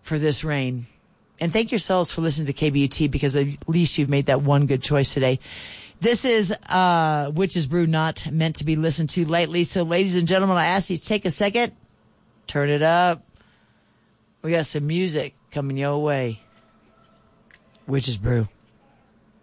for this rain. And thank yourselves for listening to KBUT, because at least you've made that one good choice today. This is Witch's Brew, not meant to be listened to lightly. So, ladies and gentlemen, I ask you to take a second, turn it up. We got some music coming your way. Witch's Brew.